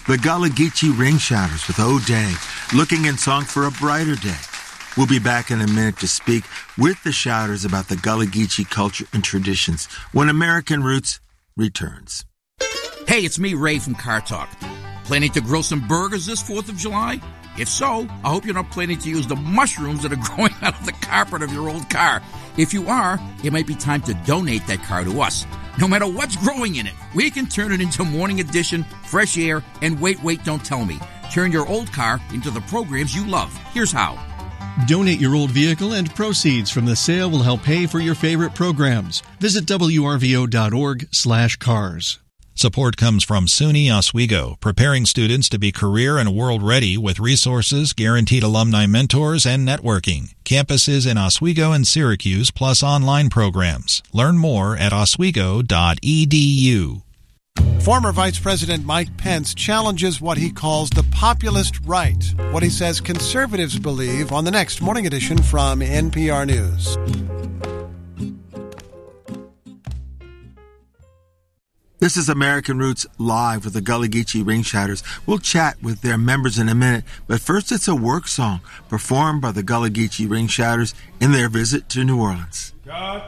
The Gullah Geechee Ring Shouters with O'Day, looking in song for a brighter day. We'll be back in a minute to speak with the Shouters about the Gullah Geechee culture and traditions when American Roots returns. Hey, it's me, Ray from Car Talk. Planning to grill some burgers this 4th of July? If so, I hope you're not planning to use the mushrooms that are growing out of the carpet of your old car. If you are, it might be time to donate that car to us. No matter what's growing in it, we can turn it into Morning Edition, fresh air, and wait, don't tell me. Turn your old car into the programs you love. Here's how. Donate your old vehicle and proceeds from the sale will help pay for your favorite programs. Visit wrvo.org/cars. Support comes from SUNY Oswego, preparing students to be career and world ready with resources, guaranteed alumni mentors, and networking. Campuses in Oswego and Syracuse, plus online programs. Learn more at oswego.edu. Former Vice President Mike Pence challenges what he calls the populist right, what he says conservatives believe, on the next Morning Edition from NPR News. This is American Roots Live with the Gullah Geechee Ring Shouters. We'll chat with their members in a minute, but first it's a work song performed by the Gullah Geechee Ring Shouters in their visit to New Orleans. God